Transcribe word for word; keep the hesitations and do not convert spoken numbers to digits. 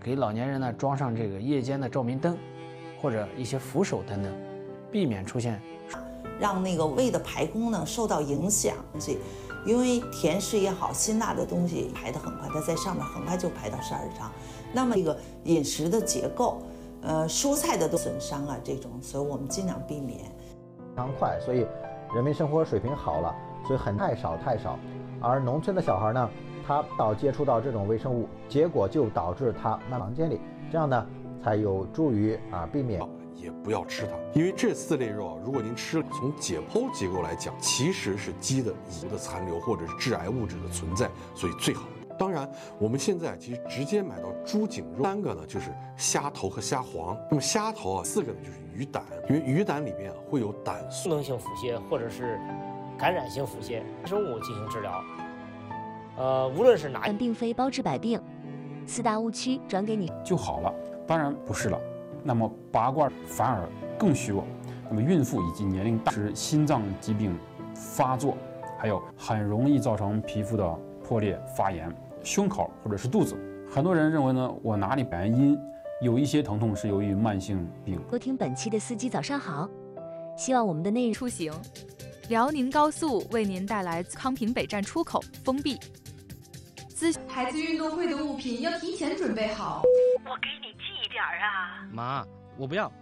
给老年人呢装上这个夜间的照明灯，或者一些扶手等等，避免出现让那个胃的排功能受到影响。所以，因为甜食也好，辛辣的东西排得很快，它在上面很快就排到十二指肠。那么这个饮食的结构，呃，蔬菜的损伤啊这种，所以我们尽量避免。 非常快，所以人民生活水平好了，所以很太少太少。而农村的小孩呢，他到接触到这种微生物，结果就导致他慢房间里，这样呢才有助于啊避免。 也不要吃它，因为这四类肉啊，如果您吃了，从解剖结构来讲，其实是鸡的胰的残留或者是致癌物质的存在，所以最好。当然，我们现在其实直接买到猪颈肉，三个呢就是虾头和虾黄。那么虾头啊，四个呢就是鱼胆，因为鱼胆里面啊会有胆素。 功能性腹泻或者是感染性腹泻，生物进行治疗。呃，无论是哪， 并非包治百病，四大误区转给你就好了。当然不是了。那么拔罐反而更虚弱。那么孕妇以及年龄大时心脏疾病发作，还有很容易造成皮肤的破裂、发炎、胸口或者是肚子。很多人认为呢，我哪里原因？有一些疼痛是由于慢性病。 收听本期的司机早上好，希望我们的内容出行。辽宁高速为您带来康平北站出口封闭。 孩子运动会的物品要提前准备好。 我给你寄一点啊。 妈，我不要。